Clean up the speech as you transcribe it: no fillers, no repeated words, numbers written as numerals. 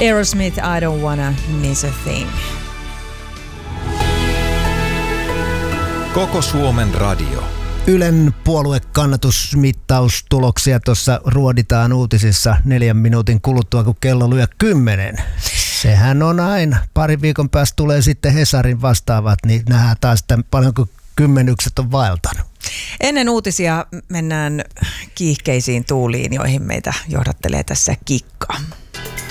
Aerosmith, I don't wanna miss a thing. Koko Suomen radio. Ylen puoluekannatusmittaustuloksia tuossa ruoditaan uutisissa 4 minuutin kuluttua, kun kello lyö 10. Sehän on aina. Pari viikon päästä tulee sitten Hesarin vastaavat, niin nähdään taas, että paljonko kymmenykset on vaeltanut. Ennen uutisia mennään kiihkeisiin tuuliin, joihin meitä johdattelee tässä Kikka.